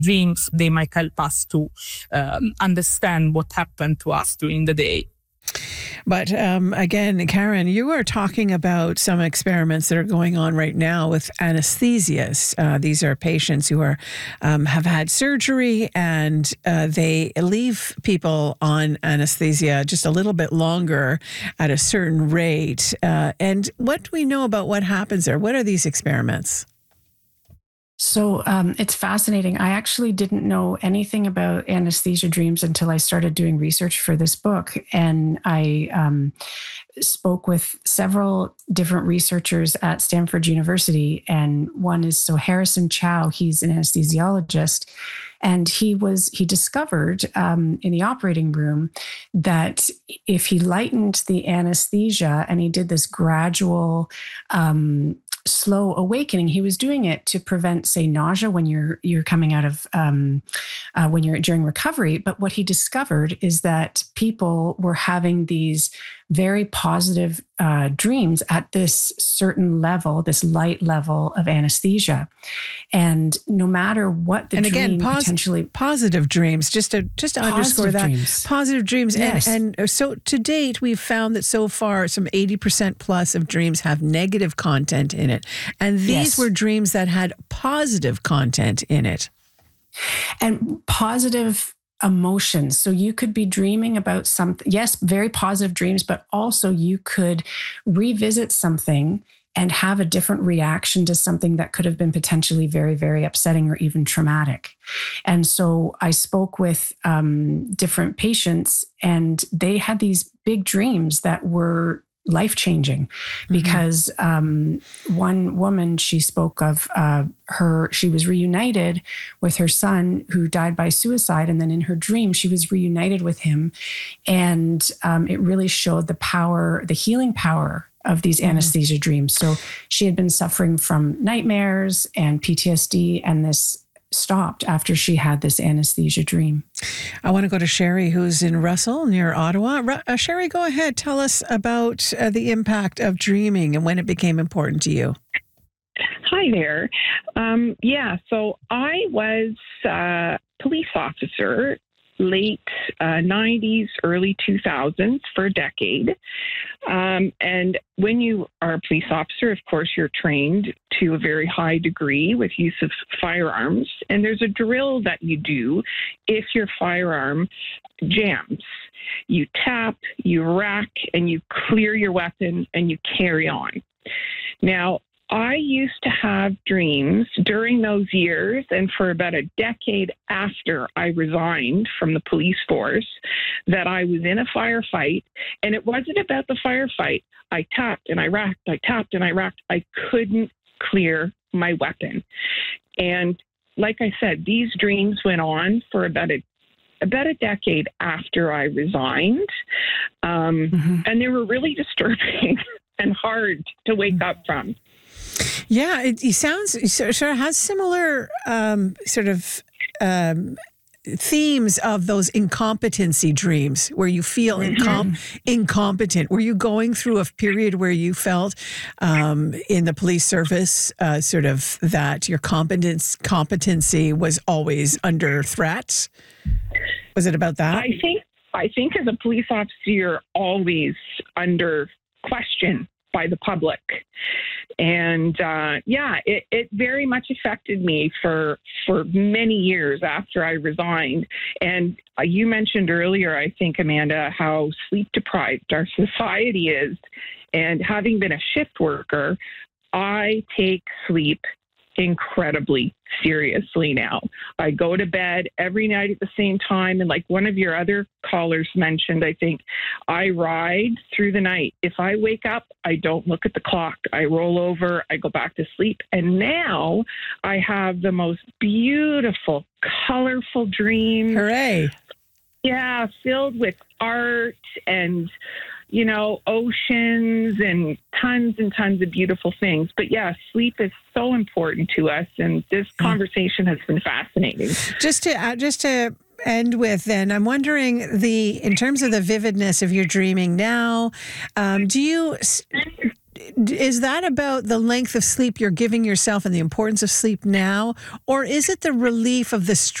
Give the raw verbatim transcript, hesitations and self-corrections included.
dreams, they might help us to um, understand what happened to us during the day. But um, again, Karen, you are talking about some experiments that are going on right now with anesthesias. Uh, these are patients who are um, have had surgery, and uh, they leave people on anesthesia just a little bit longer at a certain rate. Uh, and what do we know about what happens there? What are these experiments? So um, it's fascinating. I actually didn't know anything about anesthesia dreams until I started doing research for this book. And I um, spoke with several different researchers at Stanford University. And one is, so Harrison Chow, he's an anesthesiologist. And he was, he discovered um, in the operating room that if he lightened the anesthesia and he did this gradual um slow awakening, he was doing it to prevent, say, nausea when you're you're coming out of um, uh, when you're during recovery. But what he discovered is that people were having these very positive uh, dreams at this certain level, this light level of anesthesia, and no matter what the and dream again, pos- potentially positive dreams. Just to just to underscore that, dreams. positive dreams. Yes. And, and so to date, we've found that so far, some eighty percent plus of dreams have negative content in it, and these Yes. were dreams that had positive content in it, and positive emotions. So you could be dreaming about something, yes, very positive dreams, but also you could revisit something and have a different reaction to something that could have been potentially very, very upsetting or even traumatic. And so I spoke with um, different patients, and they had these big dreams that were life-changing, because um, one woman, she spoke of uh, her, she was reunited with her son who died by suicide. And then in her dream, she was reunited with him. And um, it really showed the power, the healing power of these anesthesia dreams. So she had been suffering from nightmares and P T S D, and this stopped after she had this anesthesia dream. I want to go to Sherry, who's in Russell near Ottawa. Uh, Sherry, go ahead. Tell us about uh, the impact of dreaming and when it became important to you. Hi there. Um, yeah, so I was a police officer, late uh, nineties, early two thousands, for a decade. Um, and when you are a police officer, of course, you're trained to a very high degree with use of firearms. And there's a drill that you do if your firearm jams. You tap, you rack, and you clear your weapon, and you carry on. Now, I used to have dreams during those years and for about a decade after I resigned from the police force that I was in a firefight, and it wasn't about the firefight. I tapped and I racked, I tapped and I racked. I couldn't clear my weapon. And like I said, these dreams went on for about a about a decade after I resigned. Um, mm-hmm. And they were really disturbing and hard to wake up from. Yeah, it, it sounds sort of has similar um, sort of um, themes of those incompetency dreams where you feel incom- incompetent. Were you going through a period where you felt um, in the police service uh, sort of that your competence competency was always under threat? Was it about that? I think I think as a police officer, you're always under question by the public. And uh, yeah, it, it very much affected me for for many years after I resigned. And uh, you mentioned earlier, I think, Amanda, how sleep deprived our society is. And having been a shift worker, I take sleep incredibly seriously now. I go to bed every night at the same time. And like one of your other callers mentioned, I think, I ride through the night. If I wake up, I don't look at the clock. I roll over, I go back to sleep. And now I have the most beautiful, colorful dreams. Hooray. Yeah, filled with art and, you know, oceans and tons and tons of beautiful things. But yeah, sleep is so important to us. And this conversation has been fascinating. Just to, uh, just to end with then, I'm wondering the, in terms of the vividness of your dreaming now, um, do you, is that about the length of sleep you're giving yourself and the importance of sleep now? Or is it the relief of the stress